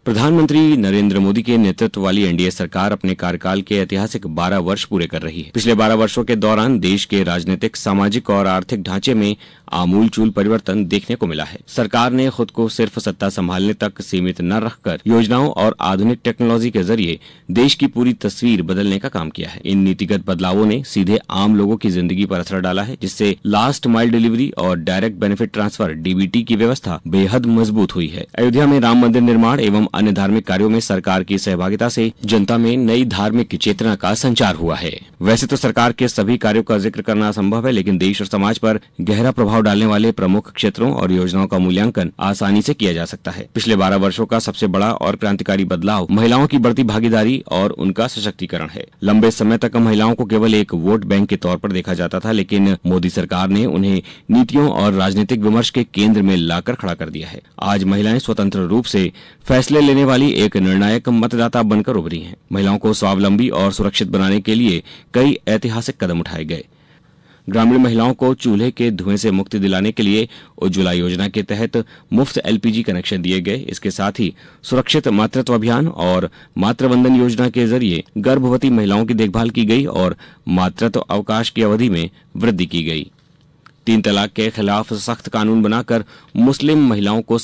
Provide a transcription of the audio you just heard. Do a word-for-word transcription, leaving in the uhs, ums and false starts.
प्रधानमंत्री नरेंद्र मोदी के नेतृत्व वाली एनडीए सरकार अपने कार्यकाल के ऐतिहासिक बारह वर्ष पूरे कर रही है। पिछले बारह वर्षों के दौरान देश के राजनीतिक, सामाजिक और आर्थिक ढांचे में आमूलचूल परिवर्तन देखने को मिला है। सरकार ने खुद को सिर्फ सत्ता संभालने तक सीमित न रखकर योजनाओं और आधुनिक टेक्नोलॉजी के जरिए देश की पूरी तस्वीर बदलने का काम किया है। इन नीतिगत बदलावों ने सीधे आम लोगों की जिंदगी पर असर डाला है, जिससे लास्ट माइल डिलीवरी और डायरेक्ट बेनिफिट ट्रांसफर डीबीटी की व्यवस्था बेहद मजबूत हुई है। अयोध्या में राम मंदिर निर्माण एवं अन्य धार्मिक कार्यों में सरकार की सहभागिता से जनता में नई धार्मिक चेतना का संचार हुआ है। वैसे तो सरकार के सभी कार्यों का जिक्र करना असंभव है, लेकिन देश और समाज पर गहरा प्रभाव डालने वाले प्रमुख क्षेत्रों और योजनाओं का मूल्यांकन आसानी से किया जा सकता है। पिछले बारह वर्षों का सबसे बड़ा और क्रांतिकारी बदलाव महिलाओं की बढ़ती भागीदारी और उनका सशक्तिकरण है। लंबे समय तक महिलाओं को केवल एक वोट बैंक के तौर पर देखा जाता था, लेकिन मोदी सरकार ने उन्हें नीतियों और राजनीतिक विमर्श के केंद्र में लाकर खड़ा कर दिया है। आज महिलाएं स्वतंत्र रूप से फैसले लेने वाली एक निर्णायक मतदाता बनकर उभरी हैं। महिलाओं को स्वावलंबी और सुरक्षित बनाने के लिए कई ऐतिहासिक कदम उठाए गए। ग्रामीण महिलाओं को चूल्हे के धुएं से मुक्ति दिलाने के लिए उज्ज्वला योजना के तहत मुफ्त एलपीजी कनेक्शन दिए गए। इसके साथ ही सुरक्षित मातृत्व अभियान और मातृवंदन योजना के जरिए गर्भवती महिलाओं की देखभाल की गई और मातृत्व अवकाश की अवधि में वृद्धि की गई। तीन तलाक के खिलाफ सख्त कानून बनाकर मुस्लिम महिलाओं को